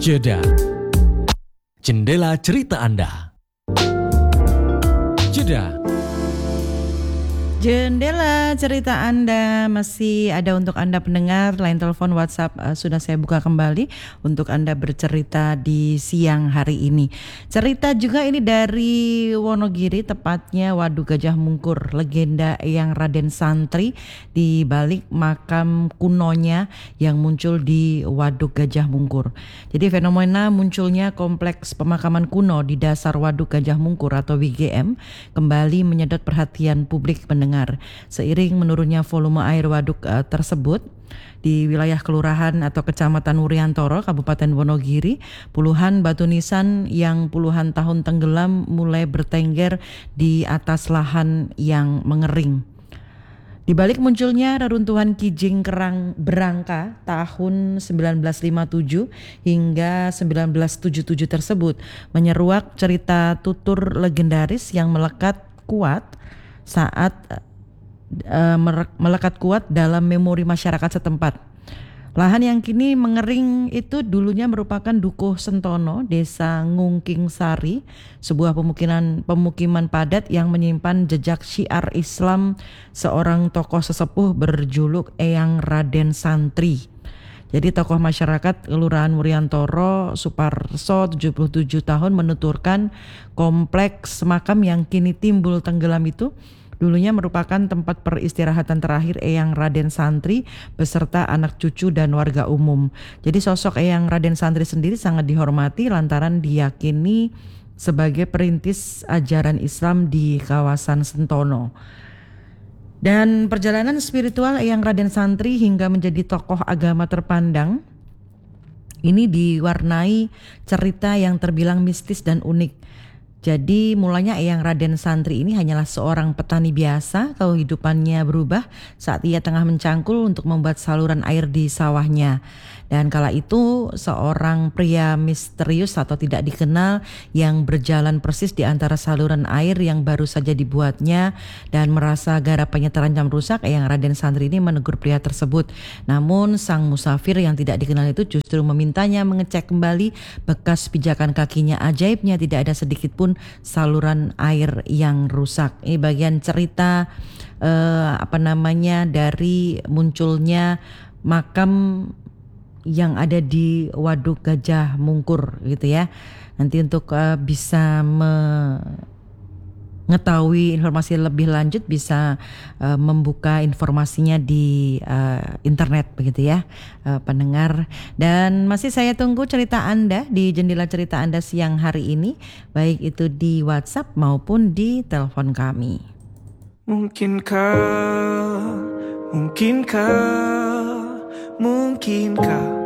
Jeda. Jendela cerita Anda. Jeda. Jendela cerita Anda masih ada untuk Anda pendengar. Line telepon WhatsApp sudah saya buka kembali untuk Anda bercerita di siang hari ini. Cerita juga ini dari Wonogiri, tepatnya Waduk Gajah Mungkur, legenda Eyang Raden Santri di balik makam kunonya yang muncul di Waduk Gajah Mungkur. Jadi fenomena munculnya kompleks pemakaman kuno di dasar Waduk Gajah Mungkur atau WGM kembali menyedot perhatian publik pendengar. Seiring menurunnya volume air waduk tersebut di wilayah kelurahan atau kecamatan Wuryantoro, Kabupaten Wonogiri, puluhan batu nisan yang puluhan tahun tenggelam mulai bertengger di atas lahan yang mengering. Di balik munculnya reruntuhan Kijing Kerang Berangka tahun 1957 hingga 1977 tersebut menyeruak cerita tutur legendaris yang melekat kuat dalam memori masyarakat setempat. Lahan yang kini mengering itu dulunya merupakan Dukuh Sentono, Desa Ngungking Sari, sebuah pemukiman padat yang menyimpan jejak syiar Islam seorang tokoh sesepuh berjuluk Eyang Raden Santri. Jadi tokoh masyarakat Kelurahan Wuryantoro, Suparso, 77 tahun, menuturkan kompleks makam yang kini timbul tenggelam itu dulunya merupakan tempat peristirahatan terakhir Eyang Raden Santri beserta anak cucu dan warga umum. Jadi sosok Eyang Raden Santri sendiri sangat dihormati lantaran diyakini sebagai perintis ajaran Islam di kawasan Sentono. Dan perjalanan spiritual Eyang Raden Santri hingga menjadi tokoh agama terpandang ini diwarnai cerita yang terbilang mistis dan unik. Jadi mulanya Eyang Raden Santri ini hanyalah seorang petani biasa. Kehidupannya berubah saat ia tengah mencangkul untuk membuat saluran air di sawahnya. Dan kala itu seorang pria misterius atau tidak dikenal yang berjalan persis di antara saluran air yang baru saja dibuatnya dan merasa garapannya terancam rusak. Eyang Raden Santri ini menegur pria tersebut. Namun sang musafir yang tidak dikenal itu justru memintanya mengecek kembali bekas pijakan kakinya. Ajaibnya tidak ada sedikit pun saluran air yang rusak. Ini bagian cerita dari munculnya makam yang ada di Waduk Gajah Mungkur gitu ya. Nanti untuk bisa mengetahui informasi lebih lanjut bisa membuka informasinya di internet begitu ya, pendengar. Dan masih saya tunggu cerita Anda di jendela cerita Anda siang hari ini, baik itu di WhatsApp maupun di telepon kami. Mungkinkah